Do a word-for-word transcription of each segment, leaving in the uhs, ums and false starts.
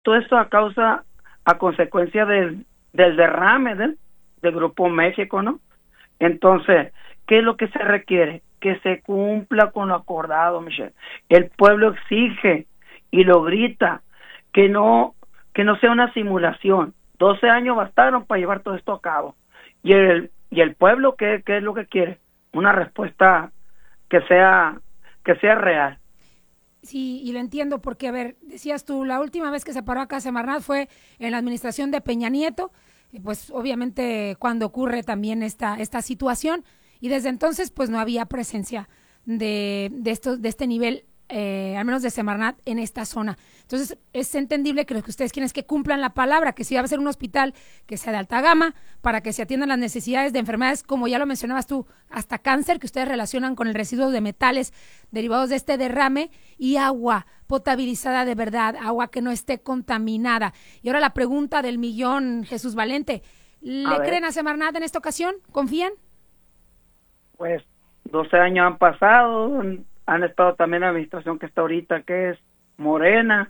todo esto a causa, a consecuencia del, del derrame del, del Grupo México, ¿no? Entonces, ¿qué es lo que se requiere? Que se cumpla con lo acordado, Michelle. El pueblo exige y lo grita, que no, que no sea una simulación. doce años bastaron para llevar todo esto a cabo. Y el, y el pueblo, ¿qué, qué es lo que quiere? Una respuesta que sea, que sea real. Sí, y lo entiendo porque, a ver, decías tú, la última vez que se paró acá Semarnat fue en la administración de Peña Nieto, pues obviamente cuando ocurre también esta, esta situación, y desde entonces pues no había presencia de, de, esto, de este nivel, eh, al menos de Semarnat, en esta zona. Entonces es entendible que lo que ustedes quieren es que cumplan la palabra, que si va a ser un hospital que sea de alta gama, para que se atiendan las necesidades de enfermedades, como ya lo mencionabas tú, hasta cáncer, que ustedes relacionan con el residuo de metales derivados de este derrame, y agua potabilizada de verdad, agua que no esté contaminada. Y ahora la pregunta del millón, Jesús Valente, ¿le creen a Semarnat en esta ocasión? ¿Confían? Pues doce años han pasado, han estado también en la administración que está ahorita, que es Morena.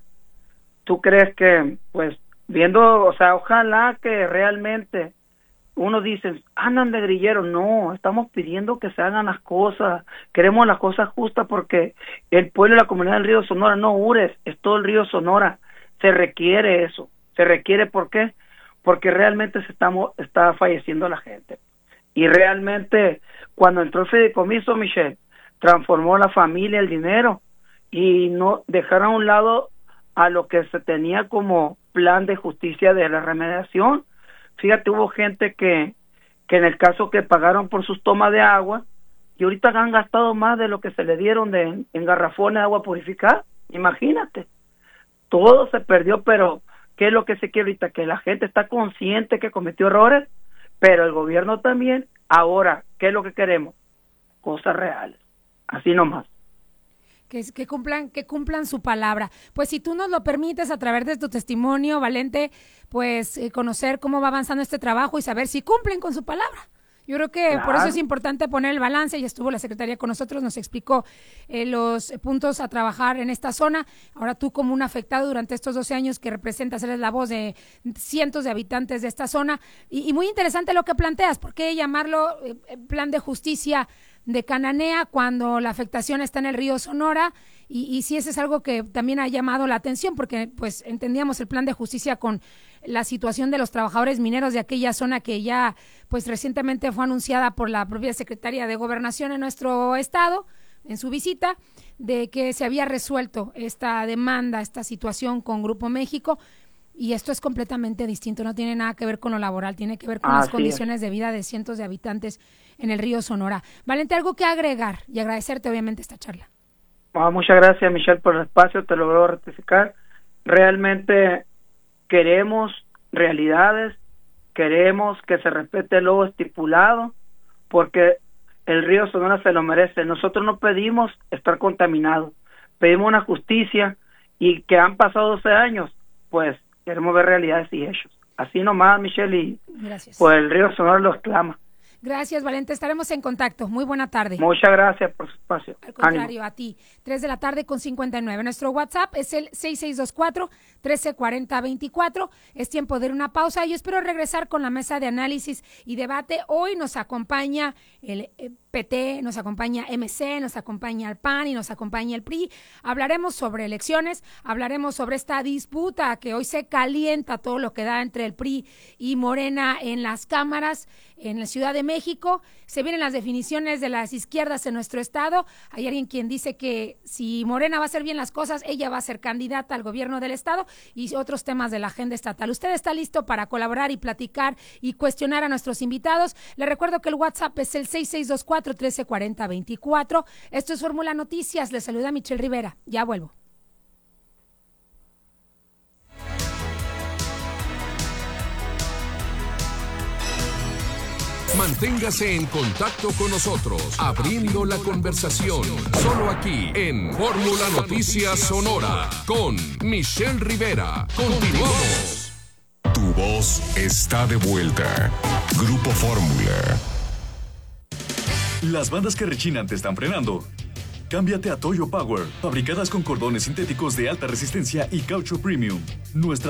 ¿Tú crees que, pues, viendo, o sea, ojalá que realmente uno dice, andan de grillero? No, estamos pidiendo que se hagan las cosas, queremos las cosas justas, porque el pueblo y la comunidad del río Sonora, no Ures, es todo el río Sonora, se requiere eso, se requiere, ¿por qué? Porque realmente se está, está falleciendo la gente. Y realmente, cuando entró el fideicomiso, Michelle, transformó la familia, el dinero, y no dejar a un lado a lo que se tenía como plan de justicia de la remediación. Fíjate, hubo gente que, que en el caso que pagaron por sus tomas de agua, y ahorita han gastado más de lo que se le dieron de, en garrafones de agua purificada. Imagínate, todo se perdió, pero ¿qué es lo que se quiere ahorita? Que la gente está consciente que cometió errores, pero el gobierno también. Ahora, ¿qué es lo que queremos? Cosas reales, así nomás. Que, que cumplan que cumplan su palabra. Pues si tú nos lo permites, a través de tu testimonio, Valente, pues eh, conocer cómo va avanzando este trabajo y saber si cumplen con su palabra. Yo creo que claro, por eso es importante poner el balance. Ya estuvo la secretaria con nosotros, nos explicó eh, los puntos a trabajar en esta zona. Ahora tú, como un afectado durante estos doce años que representas, eres la voz de cientos de habitantes de esta zona. Y, y muy interesante lo que planteas. ¿Por qué llamarlo eh, plan de justicia de Cananea cuando la afectación está en el río Sonora? Y, y sí, ese es algo que también ha llamado la atención, porque pues entendíamos el plan de justicia con la situación de los trabajadores mineros de aquella zona que ya pues recientemente fue anunciada por la propia secretaria de Gobernación en nuestro estado, en su visita, de que se había resuelto esta demanda, esta situación con Grupo México. Y esto es completamente distinto, no tiene nada que ver con lo laboral, tiene que ver con ah, las condiciones es. de vida de cientos de habitantes en el río Sonora. Valente, algo que agregar y agradecerte obviamente esta charla. Ah, muchas gracias, Michelle, por el espacio, te lo voy a rectificar. Realmente queremos realidades, queremos que se respete lo estipulado, porque el río Sonora se lo merece. Nosotros no pedimos estar contaminados, pedimos una justicia, y que han pasado doce años, pues queremos ver realidades y hechos. Así nomás, Michelle, y gracias. Pues el río Sonora lo exclama. Gracias, Valente. Estaremos en contacto. Muy buena tarde. Muchas gracias por su espacio. Al contrario, Ánimo. A ti. tres de la tarde con cincuenta y nueve. Nuestro WhatsApp es el seis seis dos cuatro, uno tres cuatro cero dos cuatro. Es tiempo de una pausa. Yo espero regresar con la mesa de análisis y debate. Hoy nos acompaña el P T, nos acompaña M C, nos acompaña el P A N y nos acompaña el P R I. Hablaremos sobre elecciones, hablaremos sobre esta disputa que hoy se calienta, todo lo que da entre el P R I y Morena en las cámaras en la Ciudad de México. Se vienen las definiciones de las izquierdas en nuestro estado. Hay alguien quien dice que si Morena va a hacer bien las cosas, ella va a ser candidata al gobierno del estado, y otros temas de la agenda estatal. ¿Usted está listo para colaborar y platicar y cuestionar a nuestros invitados? Le recuerdo que el WhatsApp es el seis seis dos cuatro, uno tres cuatro cero dos cuatro. Esto es Fórmula Noticias. Le saluda Michelle Rivera. Ya vuelvo. Manténgase en contacto con nosotros, abriendo la conversación, solo aquí en Fórmula Noticias Sonora, con Michelle Rivera. Continuamos. Tu voz está de vuelta. Grupo Fórmula. Las bandas que rechinan te están frenando. Cámbiate a Toyo Power, fabricadas con cordones sintéticos de alta resistencia y caucho premium. Nuestra